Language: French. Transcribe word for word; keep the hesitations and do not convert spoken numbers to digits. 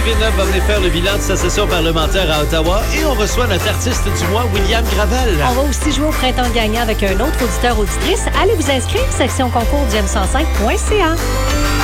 Villeneuve va venir faire le bilan de sa session parlementaire à Ottawa et on reçoit notre artiste du mois, William Gravel. On va aussi jouer au printemps gagnant avec un autre auditeur-auditrice. Allez vous inscrire, section concours du m cent cinq point c a.